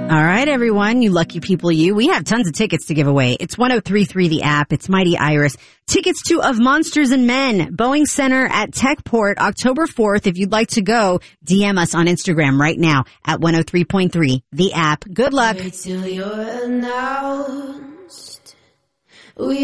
All right, everyone, you lucky people, we have tons of tickets to give away. It's 103.3 The App. It's Mighty Iris. Tickets to Of Monsters and Men, Boeing Center at Techport, October 4th. If you'd like to go, DM us on Instagram right now at 103.3 The App. Good luck. Wait till you're announced.